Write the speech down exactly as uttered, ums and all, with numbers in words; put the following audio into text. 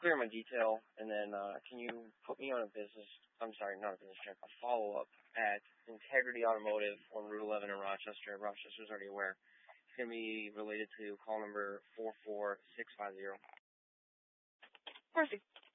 clear my detail, and then uh, can you put me on a business, I'm sorry, not a business trip, a follow-up at Integrity Automotive on Route eleven in Rochester. Rochester's already aware. It's going to be related to call number four four six five zero. Perfect.